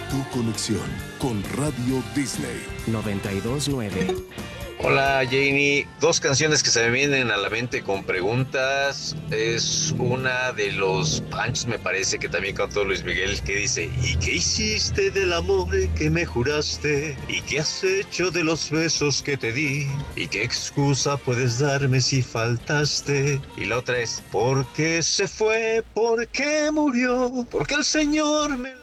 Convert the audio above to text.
tu conexión con Radio Disney 92.9. Hola Janie, dos canciones que se me vienen a la mente con preguntas. Es una de los Punch, me parece que también cantó Luis Miguel, que dice: ¿y qué hiciste del amor que me juraste? ¿Y qué has hecho de los besos que te di? ¿Y qué excusa puedes darme si faltaste? Y la otra es: ¿por qué se fue? ¿Por qué murió? Porque el Señor me